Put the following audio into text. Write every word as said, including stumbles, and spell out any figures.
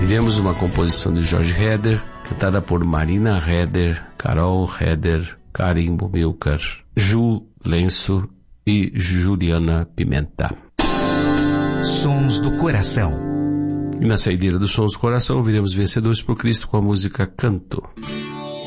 Ouviremos uma composição de Jorge Heder, cantada por Marina Heder, Carol Heder, Carimbo Milcar, Ju Lenço e Juliana Pimenta. Sons do Coração. E na saideira dos Sons do Coração ouviremos Vencedores por Cristo com a música Canto.